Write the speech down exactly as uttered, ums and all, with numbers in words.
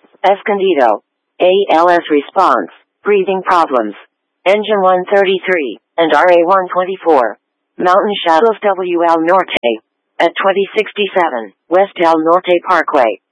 Escondido. A L S response, breathing problems. Engine one thirty-three, and R A one twenty-four. Mountain Shadows W L Norte. At twenty sixty-seven, West El Norte Parkway.